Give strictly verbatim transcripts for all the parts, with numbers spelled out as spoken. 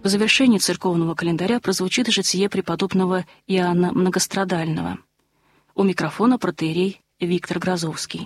В завершении церковного календаря прозвучит житие преподобного Иоанна Многострадального. У микрофона протоиерей Виктор Грозовский.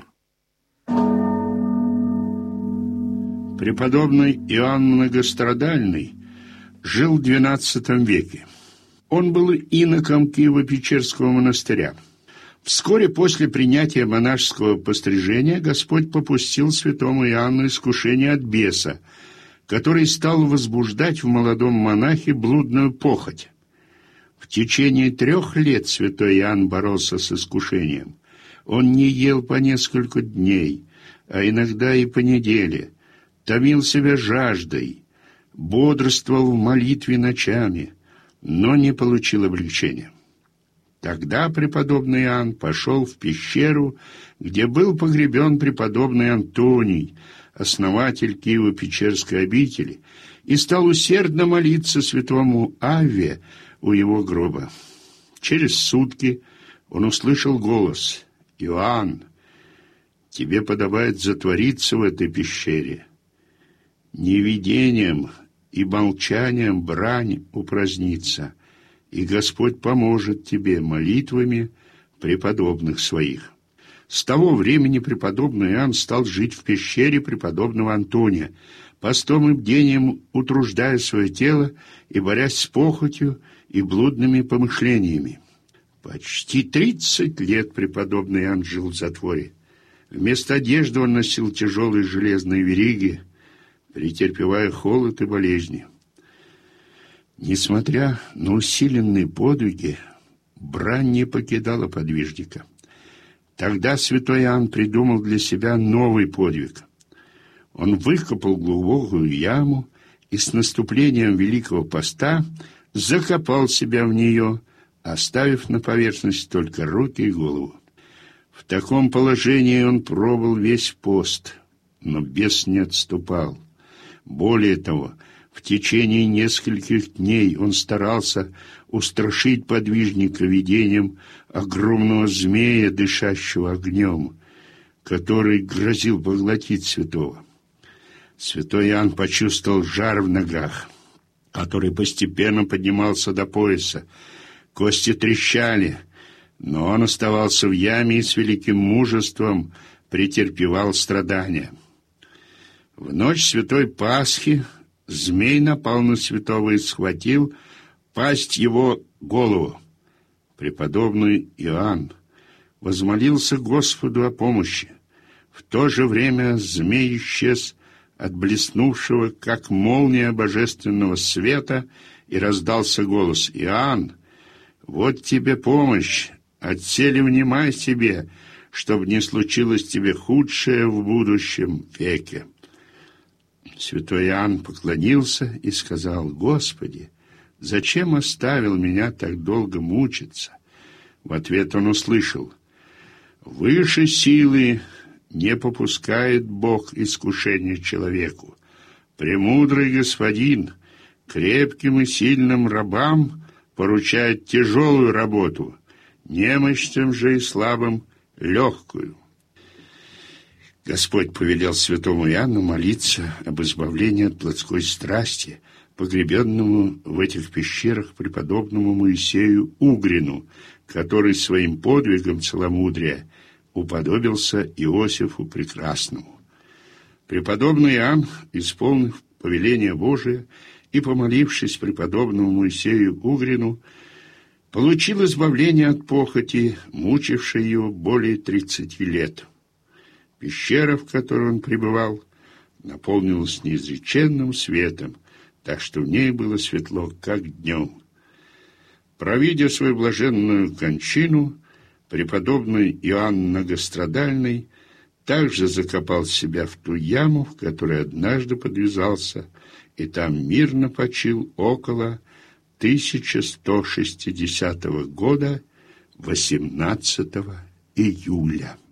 Преподобный Иоанн Многострадальный жил в двенадцатом веке. Он был иноком Киево-Печерского монастыря. Вскоре после принятия монашеского пострижения Господь попустил святому Иоанну искушение от беса, который стал возбуждать в молодом монахе блудную похоть. В течение трех лет святой Иоанн боролся с искушением. Он не ел по несколько дней, а иногда и по неделе, томил себя жаждой, бодрствовал в молитве ночами, но не получил облегчения. Тогда преподобный Иоанн пошел в пещеру, где был погребен преподобный Антоний, основатель Киево-Печерской обители, и стал усердно молиться святому Авве у его гроба. Через сутки он услышал голос: «Иоанн, тебе подобает затвориться в этой пещере. Не видением и молчанием брань упразднится, и Господь поможет тебе молитвами преподобных своих». С того времени преподобный Иоанн стал жить в пещере преподобного Антония, постом и бдением утруждая свое тело и борясь с похотью и блудными помышлениями. Почти тридцать лет преподобный Иоанн жил в затворе. Вместо одежды он носил тяжелые железные вериги, претерпевая холод и болезни. Несмотря на усиленные подвиги, брань не покидала подвижника. Тогда святой Иоанн придумал для себя новый подвиг. Он выкопал глубокую яму и с наступлением Великого Поста закопал себя в нее, оставив на поверхность только руки и голову. В таком положении он пробыл весь пост, но бес не отступал. Более того, в течение нескольких дней он старался устрашить подвижника видением огромного змея, дышащего огнем, который грозил поглотить святого. Святой Иоанн почувствовал жар в ногах, который постепенно поднимался до пояса. Кости трещали, но он оставался в яме и с великим мужеством претерпевал страдания. В ночь Святой Пасхи змей напал на святого и схватил пасть его голову. Преподобный Иоанн возмолился Господу о помощи. В то же время змей исчез от блеснувшего, как молния, божественного света, и раздался голос: «Иоанн, вот тебе помощь, отселе внимай себе, чтобы не случилось тебе худшее в будущем веке». Святой Иоанн поклонился и сказал: «Господи, зачем оставил меня так долго мучиться?» В ответ он услышал: «Выше силы не попускает Бог искушения человеку. Премудрый Господин крепким и сильным рабам поручает тяжелую работу, немощным же и слабым — легкую». Господь повелел святому Иоанну молиться об избавлении от плотской страсти, погребенному в этих пещерах преподобному Моисею Угрину, который своим подвигом целомудрия уподобился Иосифу Прекрасному. Преподобный Иоанн, исполнив повеление Божие и помолившись преподобному Моисею Угрину, получил избавление от похоти, мучившей его более тридцати лет. Пещера, в которой он пребывал, наполнилась неизреченным светом, так что в ней было светло, как днем. Провидя свою блаженную кончину, преподобный Иоанн Многострадальный также закопал себя в ту яму, в которой однажды подвязался, и там мирно почил около тысяча сто шестидесятого года, восемнадцатого июля.